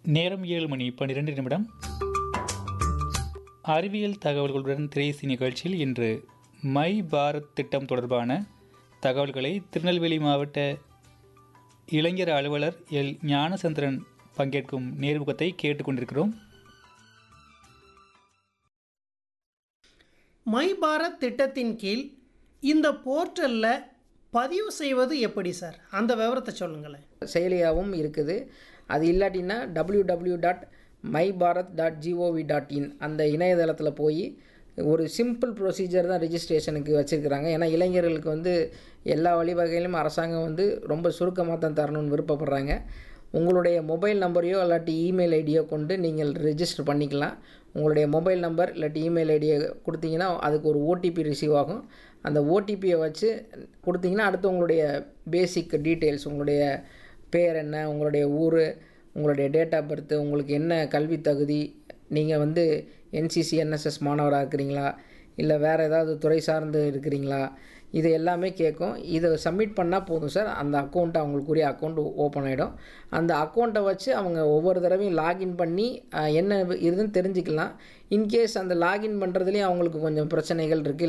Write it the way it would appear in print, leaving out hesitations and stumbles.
நேரம் 7:12 அறிவியல் தகவல்களுடன் திரைசி நிகழ்ச்சியில் இன்று மை பாரத் திட்டம் தொடர்பான தகவல்களை திருநெல்வேலி மாவட்ட இளைஞர் அலுவலர் எல் ஞானசந்திரன் பங்கேற்கும் நேர்முகத்தை கேட்டுக்கொண்டிருக்கிறோம். மை பாரத் திட்டத்தின் கீழ் இந்த போர்ட்டலில் பதிவு செய்வது எப்படி சார்? அந்த விவரத்தை சொல்லுங்களேன். செயலியாகவும் இருக்குது. அது இல்லாட்டின்னா www.myBharat.gov.in அந்த இணையதளத்தில் போய் ஒரு சிம்பிள் ப்ரொசீஜர் தான் ரெஜிஸ்ட்ரேஷனுக்கு வச்சுருக்கிறாங்க. ஏன்னா இளைஞர்களுக்கு வந்து எல்லா வழிவகையிலும் அரசாங்கம் வந்து ரொம்ப சுருக்கமாக தான் தரணும்னு விருப்பப்படுறாங்க. உங்களுடைய மொபைல் நம்பரையோ இல்லாட்டி இமெயில் ஐடியோ கொண்டு நீங்கள் ரெஜிஸ்டர் பண்ணிக்கலாம். உங்களுடைய மொபைல் நம்பர் இல்லாட்டி இமெயில் ஐடியை கொடுத்தீங்கன்னா அதுக்கு ஒரு ஓடிபி ரிசீவ் ஆகும். அந்த ஓடிபியை வச்சு கொடுத்தீங்கன்னா அடுத்து உங்களுடைய பேசிக் டீட்டெயில்ஸ், உங்களுடைய பேர் என்ன, உங்களுடைய ஊர், உங்களுடைய டேட் ஆஃப் பர்த்து, உங்களுக்கு என்ன கல்வி தகுதி, நீங்கள் வந்து என்சிசி என்எஸ்எஸ் மாணவராக இருக்கிறீங்களா இல்லை வேறு ஏதாவது துறை சார்ந்து இருக்கிறீங்களா, இது எல்லாமே கேட்கும். இதை சப்மிட் பண்ணால் போதும் சார். அந்த அக்கௌண்ட்டை அவங்களுக்குரிய அக்கௌண்ட் ஓப்பன் ஆகிடும். அந்த அக்கௌண்ட்டை வச்சு அவங்க ஒவ்வொரு தடவையும் லாகின் பண்ணி என்ன இதுன்னு தெரிஞ்சுக்கலாம். இன்கேஸ் அந்த லாகின் பண்ணுறதுலேயும் அவங்களுக்கு கொஞ்சம் பிரச்சனைகள் இருக்குது.